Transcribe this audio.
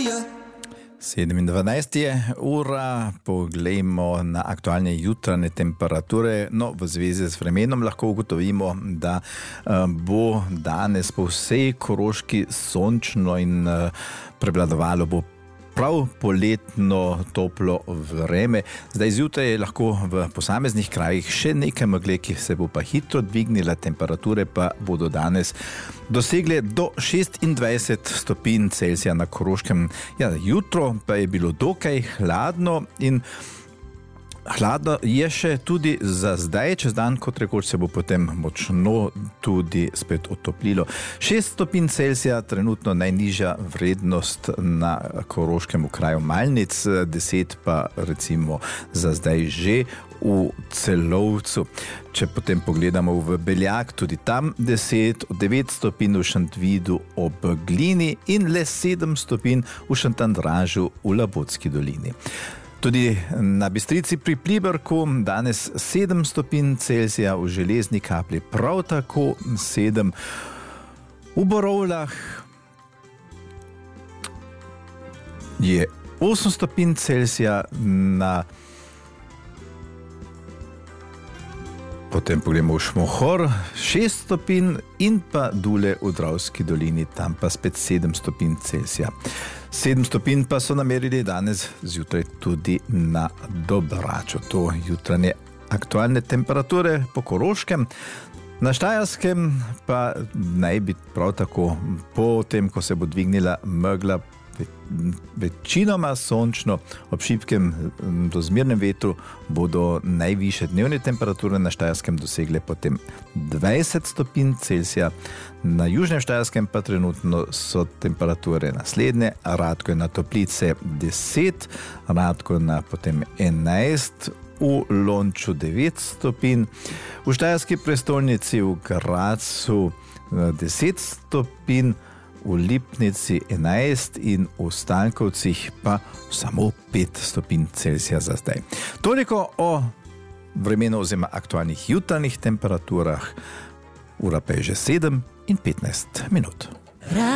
27 je ura, poglejmo na aktualne jutranje temperature. No, v zvezi z vremenom lahko ugotovimo, da bo danes po vsej Koroški sončno in prevladovalo bo prav poletno toplo vreme. Zdaj zjutraj je lahko v posameznih krajih še nekaj megle, ki se bo pa hitro dvignila, temperature pa bodo danes dosegle do 26 stopinj Celzija na Koroškem. Ja, jutro pa je bilo dokaj hladno in hladno je še tudi za zdaj, čez dan, kot rekoč, se bo potem močno tudi spet otoplilo. 6 stopinj Celzija, trenutno najnižja vrednost na Koroškem v kraju Malnic, 10 pa recimo za zdaj že v Celovcu. Če potem pogledamo v Beljak, tudi tam 10, 9 stopinj v Šentvidu ob Glini in le 7 stopinj v Šentandržu v Labotski dolini. Tudi na Bistrici pri Pliberku danes 7 stopinj Celzija, v Železni Kapli prav tako 7, v Borovljah je 8 stopinj Celzija, potem pogledamo v Šmohor 6 stopinj in pa Dule v Dravski dolini, tam pa spet 7 stopinj Celzija. 7 stopinj pa so namerili danes zjutraj tudi na Dobraču. To jutranje aktualne temperature po Koroškem. Na Štajerskem pa naj bi prav tako po tem, ko se bo dvignila megla, večinoma sončno, ob šibkem do zmernem vetru bodo najvišje dnevne temperature na Štajerskem dosegle potem 20 stopinj Celzija. Na južnem Štajerskem pa trenutno so temperature naslednje: Radko je na Toplice 10, Radko na potem 11, v Lonču 9 stopinj, v štajerski prestolnici v Gradcu 10 stopinj, v Lipnici 11 in v Stankovcih pa samo 5 stopinj Celzija za zdaj. Toliko o vremenu oziroma aktualnih jutranjih temperaturah. Ura pa je že 7:15.